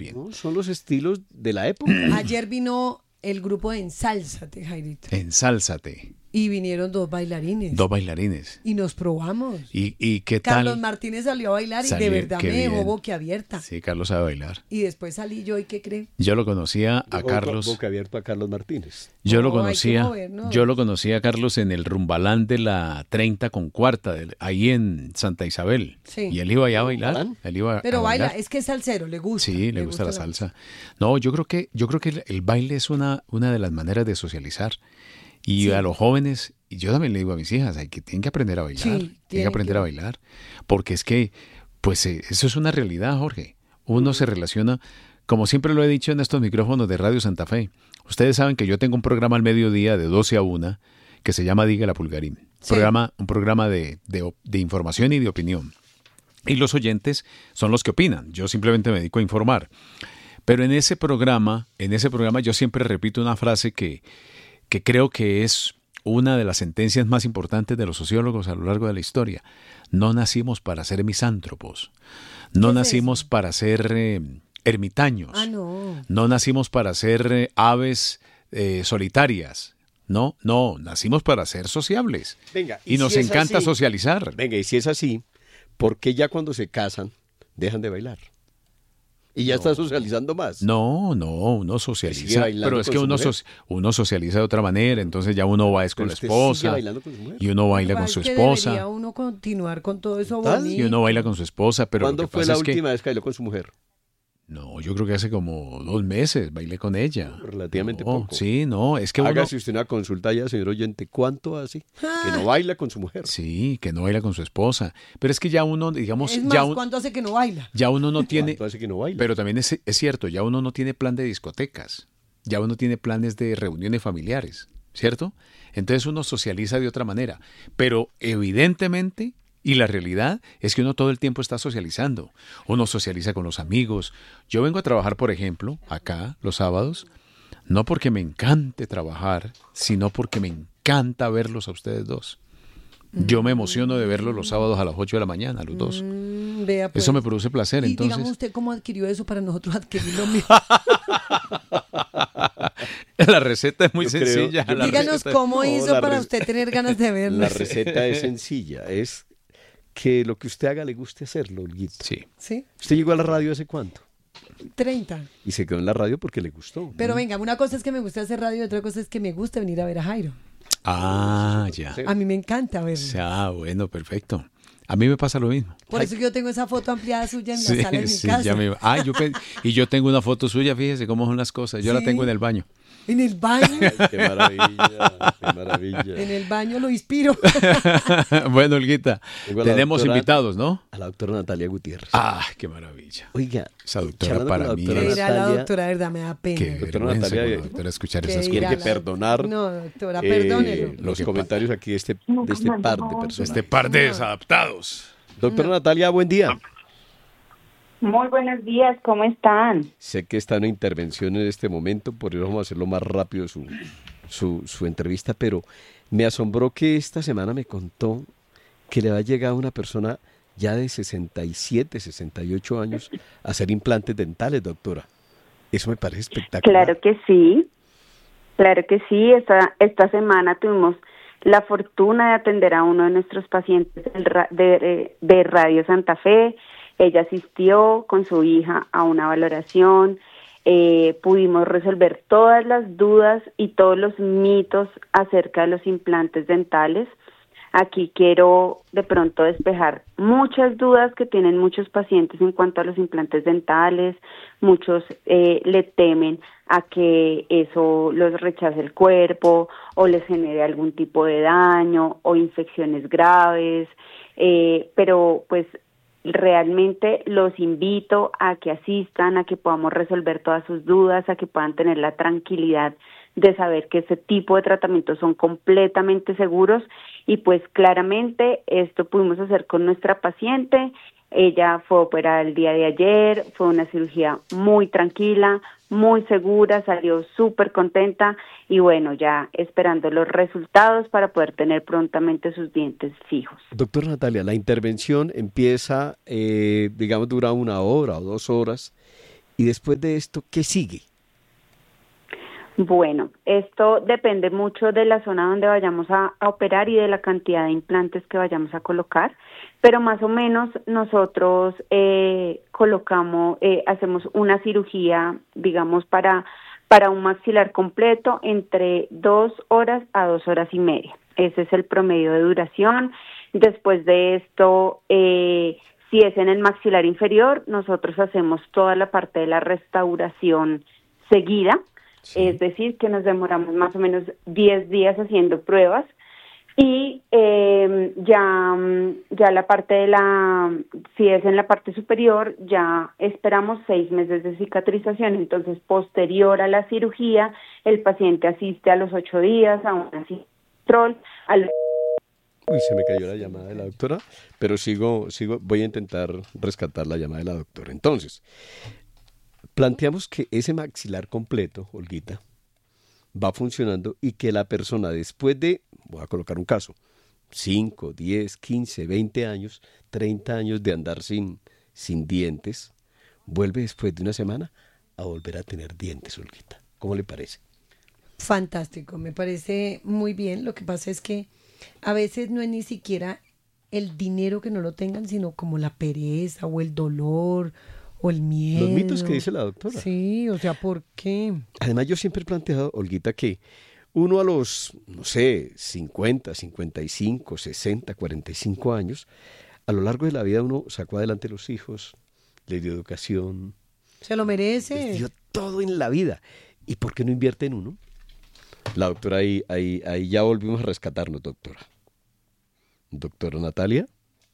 bien. No, son los estilos de la época. Ayer vino el grupo de Ensálzate, Jairito. Ensálzate. Y vinieron dos bailarines. Dos bailarines. Y nos probamos. ¿Y qué tal? Carlos Martínez salió a bailar y de verdad me dejó boquiabierta. Sí, Carlos sabe bailar. Y después salí yo, ¿y qué creen? Yo lo conocía a Carlos. Boca abierto a Carlos Martínez. Yo lo hay que conocía. movernos. Yo lo conocía a Carlos en el Rumbalán de la 30 con cuarta, ahí en Santa Isabel. Sí. Y él iba allá a bailar. Él iba Pero a baila, bailar. es que es salsero, le gusta. Sí, le gusta la salsa. No, yo creo que el baile es una de las maneras de socializar. Y Sí. a los jóvenes, y yo también le digo a mis hijas, tienen que aprender a bailar. Sí, tienen que tienen aprender que- a bailar. Porque es que, pues eso es una realidad, Jorge. Uno se relaciona, como siempre lo he dicho en estos micrófonos de Radio Santa Fe. Ustedes saben que yo tengo un programa al mediodía de 12 a 1 que se llama Diga la Pulgarín. Sí. Un programa de información y de opinión. Y los oyentes son los que opinan. Yo simplemente me dedico a informar. Pero en ese programa yo siempre repito una frase que creo que es una de las sentencias más importantes de los sociólogos a lo largo de la historia. No nacimos para ser misántropos. No ¿Qué es nacimos eso? para ser ermitaños. Ah, no. No nacimos para ser aves solitarias. No, nacimos para ser sociables. Venga, y nos si es encanta así, socializar. Venga, y si es así, ¿por qué ya cuando se casan dejan de bailar? Y ya están socializando más. No, uno Sigue socializa, bailando pero es con que su uno, mujer. uno socializa de otra manera, entonces ya uno va con Pero la usted sigue esposa bailando con su mujer. y uno baila Igual con su que esposa debería uno continuar con todo eso ¿Total? bonito. y uno baila con su esposa, pero lo ¿Cuándo que fue pasa la es que última vez que bailó con su mujer? no, yo creo que hace como 2 meses bailé con ella. Relativamente No, poco. Sí, no, es que uno Hágase usted una consulta ya, señor oyente. ¿Cuánto hace que no baila con su mujer? sí, que no baila con su esposa, pero es que ya uno, digamos, Es más, ¿cuánto hace que no baila? ya uno no tiene, ¿Cuánto hace que no baila? pero también es cierto, ya uno no tiene plan de discotecas, ya uno tiene planes de reuniones familiares, ¿cierto? Entonces uno socializa de otra manera, pero evidentemente, y la realidad es que uno todo el tiempo está socializando, uno socializa con los amigos. Yo vengo a trabajar, por ejemplo, acá los sábados, no porque me encante trabajar, sino porque me encanta verlos a ustedes dos. Yo me emociono de verlos los sábados a las 8 de la mañana, a los dos. Vea, pues. Eso me produce placer, Y entonces. digamos usted cómo adquirió eso para nosotros adquirir lo mismo. La receta es muy Yo creo- sencilla. yo- la Díganos receta- cómo No, hizo la para re- usted tener ganas de vernos. La receta es sencilla. Es que lo que usted haga le guste hacerlo, Olguito. Sí. ¿Sí? ¿Usted llegó a la radio hace cuánto? 30. Y se quedó en la radio porque le gustó. Pero venga, una cosa es que me gusta hacer radio y otra cosa es que me gusta venir a ver a Jairo. Ah, ya. Sí. A mí me encanta verlo. Ah, bueno, perfecto. A mí me pasa lo mismo. Por eso que yo tengo esa foto ampliada suya en la Sí, sala de mi sí, casa. ya me... y yo tengo una foto suya, fíjese cómo son las cosas. Yo la Sí. tengo en el baño. En el baño. Ay, qué maravilla, qué maravilla. En el baño lo inspiro. Bueno, Olguita, Tengo a la tenemos doctora- invitados, ¿no? A la doctora Natalia Gutiérrez. Ah, qué maravilla. Oiga, Esa doctora charlando para con la mí doctora es- Mira, la Natalia, doctora, de verdad, me da pena. Qué Doctora vergüenza Natalia, con la doctora escuchar que esas ir tiene a que la- perdonar No, doctora, perdónelo. Lo los que comentarios aquí de este par de personas. Este par de desadaptados. Doctora Natalia, buen día. Muy buenos días, ¿cómo están? Sé que está en una intervención en este momento, por eso vamos a hacerlo más rápido su entrevista, pero me asombró que esta semana me contó que le va a llegar una persona ya de 67, 68 años a hacer implantes dentales, doctora. Eso me parece espectacular. Claro que sí. Esta semana tuvimos la fortuna de atender a uno de nuestros pacientes de Radio Santa Fe. Ella asistió con su hija a una valoración. Pudimos resolver todas las dudas y todos los mitos acerca de los implantes dentales. Aquí quiero de pronto despejar muchas dudas que tienen muchos pacientes en cuanto a los implantes dentales. Muchos le temen a que eso los rechace el cuerpo o les genere algún tipo de daño o infecciones graves, pero pues realmente los invito a que asistan, a que podamos resolver todas sus dudas, a que puedan tener la tranquilidad de saber que este tipo de tratamientos son completamente seguros y pues claramente esto pudimos hacer con nuestra paciente. Ella fue operada el día de ayer, fue una cirugía muy tranquila, muy segura, salió súper contenta y bueno, ya esperando los resultados para poder tener prontamente sus dientes fijos. Doctora Natalia, la intervención empieza, digamos, dura 1 hora o 2 horas Y después de esto, ¿qué sigue? Bueno, esto depende mucho de la zona donde vayamos a operar y de la cantidad de implantes que vayamos a colocar, pero más o menos nosotros hacemos una cirugía, digamos, para un maxilar completo entre 2 horas a 2 horas y media. Ese es el promedio de duración. Después de esto, si es en el maxilar inferior, nosotros hacemos toda la parte de la restauración seguida. Sí. Es decir, que nos demoramos más o menos 10 días haciendo pruebas y ya la parte si es en la parte superior, ya esperamos 6 meses de cicatrización. Entonces, posterior a la cirugía, el paciente asiste a los 8 días a una control. Uy, se me cayó la llamada de la doctora, pero sigo, voy a intentar rescatar la llamada de la doctora. Entonces, planteamos que ese maxilar completo, Olguita, va funcionando y que la persona después de, voy a colocar un caso, 5, 10, 15, 20 años, 30 años de andar sin dientes, vuelve después de una semana a volver a tener dientes, Olguita. ¿Cómo le parece? Fantástico, me parece muy bien. Lo que pasa es que a veces no es ni siquiera el dinero que no lo tengan, sino como la pereza o el dolor o el miedo. Los mitos que dice la doctora. Sí, o sea, ¿por qué? Además, yo siempre he planteado, Olguita, que uno a los, 50, 55, 60, 45 años, a lo largo de la vida uno sacó adelante los hijos, les dio educación. Se lo merece. Les dio todo en la vida. ¿Y por qué no invierte en uno? La doctora ahí ya volvimos a rescatarnos, doctora. Doctora Natalia.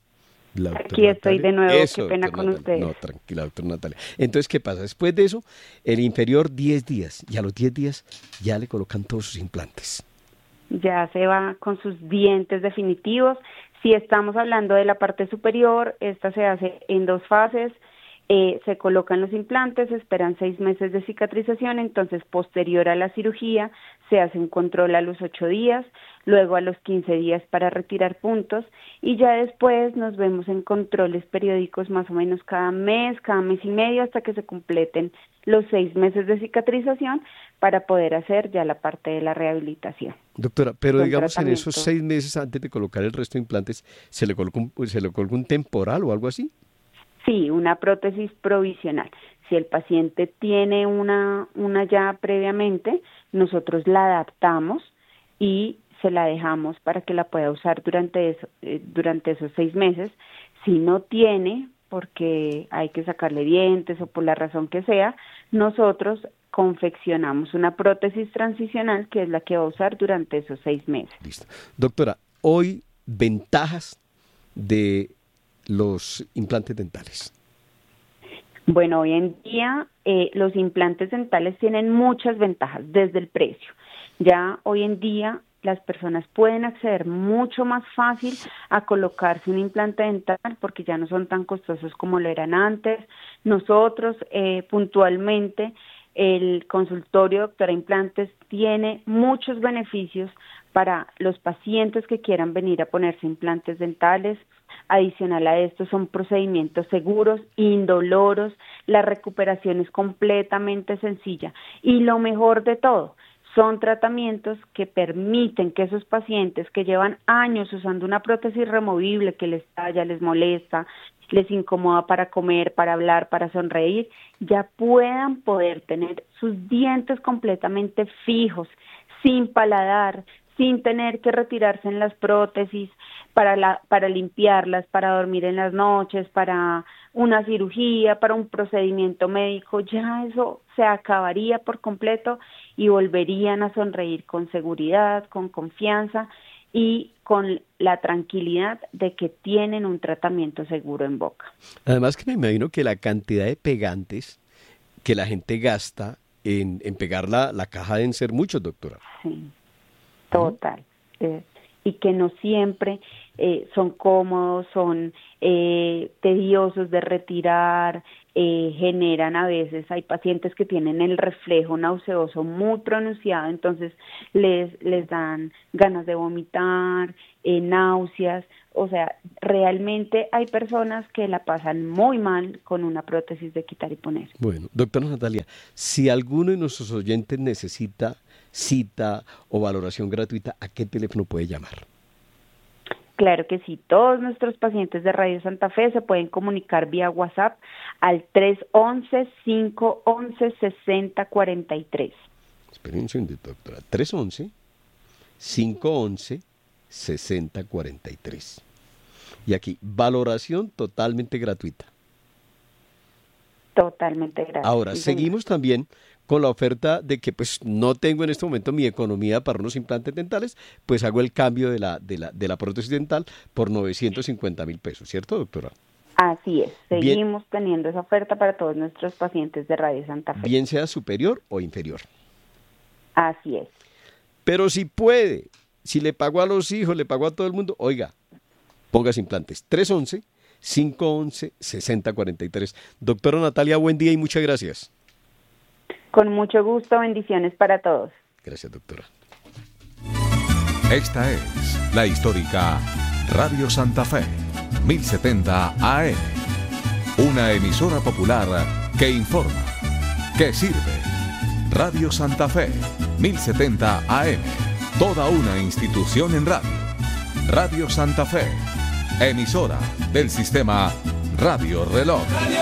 Aquí estoy Natalia. De nuevo, eso, qué pena con usted. No, tranquila, doctora Natalia. Entonces, ¿qué pasa? Después de eso, el inferior 10 días, y a los 10 días ya le colocan todos sus implantes. Ya se va con sus dientes definitivos. Si estamos hablando de la parte superior, esta se hace en 2 fases. Se colocan los implantes, esperan 6 meses de cicatrización, entonces posterior a la cirugía se hace un control a los 8 días, luego a los 15 días para retirar puntos y ya después nos vemos en controles periódicos más o menos cada mes y medio hasta que se completen los 6 meses de cicatrización para poder hacer ya la parte de la rehabilitación. Doctora, pero digamos en esos 6 meses antes de colocar el resto de implantes, ¿se le coloca un temporal o algo así? Sí, una prótesis provisional. Si el paciente tiene una ya previamente, nosotros la adaptamos y se la dejamos para que la pueda usar durante esos 6 meses. Si no tiene, porque hay que sacarle dientes o por la razón que sea, nosotros confeccionamos una prótesis transicional que es la que va a usar durante esos 6 meses. Listo. Doctora, hoy ventajas de los implantes dentales. Bueno, hoy en día los implantes dentales tienen muchas ventajas desde el precio. Ya hoy en día las personas pueden acceder mucho más fácil a colocarse un implante dental porque ya no son tan costosos como lo eran antes. Nosotros puntualmente el consultorio Doctora Implantes tiene muchos beneficios para los pacientes que quieran venir a ponerse implantes dentales. Adicional a esto son procedimientos seguros, indoloros, la recuperación es completamente sencilla y lo mejor de todo, son tratamientos que permiten que esos pacientes que llevan años usando una prótesis removible que les talla, les molesta, les incomoda para comer, para hablar, para sonreír, ya puedan poder tener sus dientes completamente fijos, sin paladar, sin tener que retirarse en las prótesis para limpiarlas, para dormir en las noches, para una cirugía, para un procedimiento médico, ya eso se acabaría por completo y volverían a sonreír con seguridad, con confianza y con la tranquilidad de que tienen un tratamiento seguro en boca. Además que me imagino que la cantidad de pegantes que la gente gasta en pegar la caja deben ser muchos, doctora. Sí. Total, y que no siempre son cómodos, son tediosos de retirar, generan a veces, hay pacientes que tienen el reflejo nauseoso muy pronunciado, entonces les dan ganas de vomitar, náuseas, O sea, realmente hay personas que la pasan muy mal con una prótesis de quitar y poner. Bueno, doctora Natalia, si alguno de nuestros oyentes necesita cita o valoración gratuita, ¿a qué teléfono puede llamar? Claro que sí, todos nuestros pacientes de Radio Santa Fe se pueden comunicar vía WhatsApp al 311-511-6043. Esperen un segundo, doctora. 311-511-6043. Y aquí, valoración totalmente gratuita. Totalmente gratis. Ahora, Sí, seguimos también con la oferta de que pues no tengo en este momento mi economía para unos implantes dentales, pues hago el cambio de la prótesis dental por 950,000 pesos, ¿cierto, doctora? Así es, Bien. seguimos teniendo esa oferta para todos nuestros pacientes de Radio Santa Fe. Bien sea superior o inferior. Así es. Pero si puede, si le pagó a los hijos, le pagó a todo el mundo, oiga, póngase implantes. 311-511-6043. Doctora Natalia, buen día y muchas gracias. Con mucho gusto, bendiciones para todos. Gracias, doctora. Esta es la histórica Radio Santa Fe, 1070 AM. Una emisora popular que informa, que sirve. Radio Santa Fe, 1070 AM. Toda una institución en radio. Radio Santa Fe, emisora del sistema Radio Reloj.